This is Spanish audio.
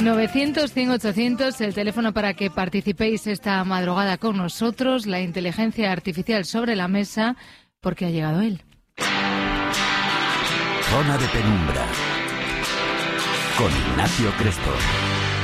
900-100-800, el teléfono para que participéis esta madrugada con nosotros. La inteligencia artificial sobre la mesa, porque ha llegado él. Zona de Penumbra, con Ignacio Crespo.